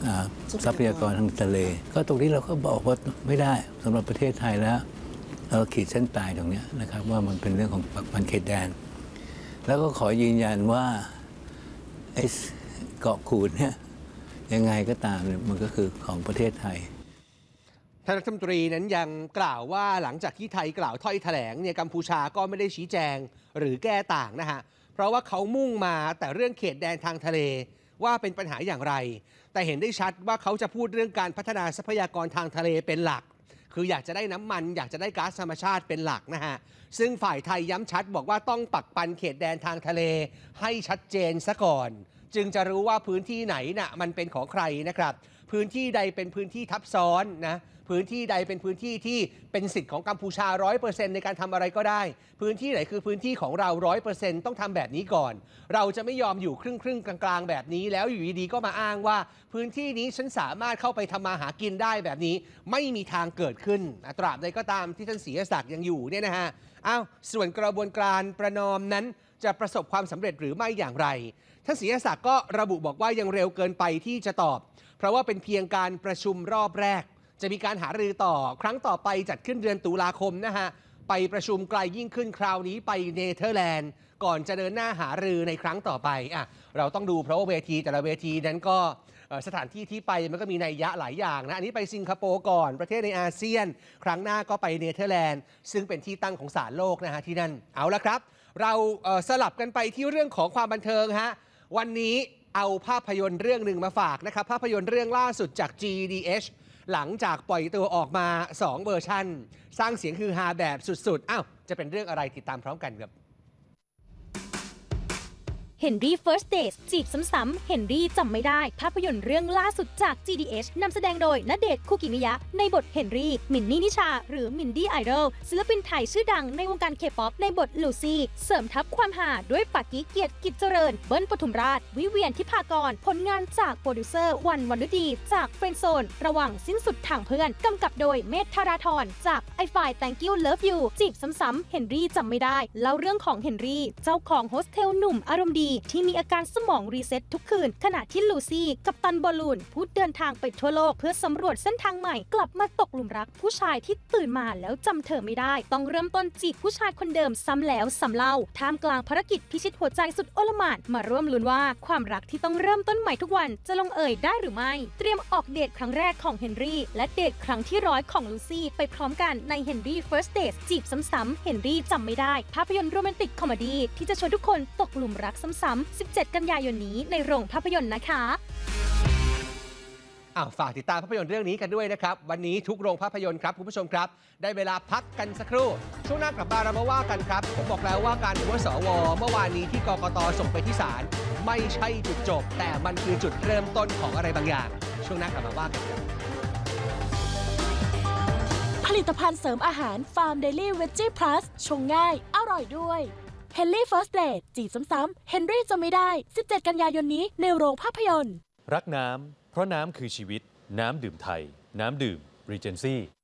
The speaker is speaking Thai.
ทรัพยากรทางทะเลก็ตรงนี้เราก็บอกว่าไม่ได้สำหรับประเทศไทยแล้วเราขีดเส้นตายตรงนี้นะครับว่ามันเป็นเรื่องของปักปันเขตแดนแล้วก็ขอยืนยันว่าไอ้เกาะกูดเนี่ยยังไงก็ตามเนี่ยมันก็คือของประเทศไทยท่านรัฐมนตรีนั้นยังกล่าวว่าหลังจากที่ไทยกล่าวถ้อยแถลงเนี่ยกัมพูชาก็ไม่ได้ชี้แจงหรือแก้ต่างนะฮะเพราะว่าเขามุ่งมาแต่เรื่องเขตแดนทางทะเลว่าเป็นปัญหาอย่างไรแต่เห็นได้ชัดว่าเขาจะพูดเรื่องการพัฒนาทรัพยากรทางทะเลเป็นหลักคืออยากจะได้น้ำมันอยากจะได้ก๊าซธรรมชาติเป็นหลักนะฮะซึ่งฝ่ายไทยย้ำชัดบอกว่าต้องปักปันเขตแดนทางทะเลให้ชัดเจนซะก่อนจึงจะรู้ว่าพื้นที่ไหนน่ะมันเป็นของใครนะครับพื้นที่ใดเป็นพื้นที่ทับซ้อนนะพื้นที่ใดเป็นพื้นที่ที่เป็นสิทธิ์ของกัมพูชา 100% ในการทำอะไรก็ได้พื้นที่ไหนคือพื้นที่ของเรา 100% ต้องทำแบบนี้ก่อนเราจะไม่ยอมอยู่ครึ่งกลางๆแบบนี้แล้วอยู่ดีๆก็มาอ้างว่าพื้นที่นี้ฉันสามารถเข้าไปทำมาหากินได้แบบนี้ไม่มีทางเกิดขึ้นตราบใดก็ตามที่ท่านศรีศักดิ์ยังอยู่เนี่ยนะฮะส่วนกระบวนการประนอมนั้นจะประสบความสำเร็จหรือไม่อย่างไรท่านศรีศักดิ์ก็ระบุบอกว่ายังเร็วเกินไปที่จะตอบเพราะว่าเป็นเพียงการประชุมรอบแรกจะมีการหารือต่อครั้งต่อไปจัดขึ้นเดือนตุลาคมนะฮะไปประชุมไกลยิ่งขึ้นคราวนี้ไปเนเธอร์แลนด์ก่อนจะเดินหน้าหารือในครั้งต่อไปเราต้องดูเพราะว่าเวทีแต่ละเวทีนั้นก็สถานที่ที่ไปมันก็มีนัยยะหลายอย่างนะอันนี้ไปสิงคโปร์ก่อนประเทศในอาเซียนครั้งหน้าก็ไปเนเธอร์แลนด์ซึ่งเป็นที่ตั้งของศาลโลกนะฮะที่นั่นเอาละครับเราสลับกันไปที่เรื่องของความบันเทิงฮะวันนี้เอาภาพยนตร์เรื่องหนึ่งมาฝากนะครับภาพยนตร์เรื่องล่าสุดจาก GDH หลังจากปล่อยตัวออกมา2เวอร์ชันสร้างเสียงฮือฮาแบบสุดๆจะเป็นเรื่องอะไรติดตามพร้อมกันครับเฮนรี่ First Dates จีบซ้ำๆเฮนรี่จำไม่ได้ภาพยนตร์เรื่องล่าสุดจาก GDH นำแสดงโดยณเดชน์ คุกิมิยะในบทเฮนรี่มินนี่นิชาหรือมินดี้ไอดอลศิลปินไทยชื่อดังในวงการเคป๊อปในบทลูซี่เสริมทับความหาด้วยปากกี้เกียรติกิจเจริญเบิ้ลปทุมราชวิเวียนทิพากรผลงานจากโปรดิวเซอร์วันวรรณฤดีจากเฟรนด์โซนระหว่างสิ้นสุดทางเพื่อนกำกับโดยเมธธาราธรจากไอไฟ Thank You Love You จีบซ้ำๆเฮนรี่จำไม่ได้เล่าเรื่องของเฮนรี่เจ้าของโฮสเทลหนุ่มอารมณ์ดีที่มีอาการสมองรีเซ็ตทุกคืนขณะที่ลูซี่กัปตันบอลลูนผู้เดินทางไปทั่วโลกเพื่อสำรวจเส้นทางใหม่กลับมาตกหลุมรักผู้ชายที่ตื่นมาแล้วจำเธอไม่ได้ต้องเริ่มต้นจีบผู้ชายคนเดิมซ้ำแล้วซ้ำเล่าท่ามกลางภารกิจพิชิตหัวใจสุดโอลหม่านมาร่วมลุ้นว่าความรักที่ต้องเริ่มต้นใหม่ทุกวันจะลงเอยได้หรือไม่เตรียมออกเดทครั้งแรกของเฮนรี่และเดทครั้งที่100ของลูซี่ไปพร้อมกันใน Henry First Dates จีบซ้ำๆเฮนรี่จำไม่ได้ภาพยนตร์โรแมนติกคอมเมดี้ที่จะชวนทุกคนตกหลุมรักซ้ำๆ17 กันยายนนี้ในโรงภาพยนตร์นะคะฝากติดตามภาพยนตร์เรื่องนี้กันด้วยนะครับวันนี้ทุกโรงภาพยนตร์ครับคุณผู้ชมครับได้เวลาพักกันสักครู่ช่วงหน้ากลับมาเรามาว่ากันครับผมบอกแล้วว่าการหัวสวเมื่อวานนี้ที่กกต.ส่งไปที่ศาลไม่ใช่จุดจบแต่มันคือจุดเริ่มต้นของอะไรบางอย่างช่วงหน้ากลับมาว่ากันครับผลิตภัณฑ์เสริมอาหารฟาร์มเดลี่เวจจี้พลัสชงง่ายอร่อยด้วยเฮนรี่ First Date จีบซ้ำๆเฮนรี่จะไม่ได้17 กันยายนนี้ในโรงภาพยนตร์รักน้ำเพราะน้ำคือชีวิตน้ำดื่มไทยน้ำดื่ม Regency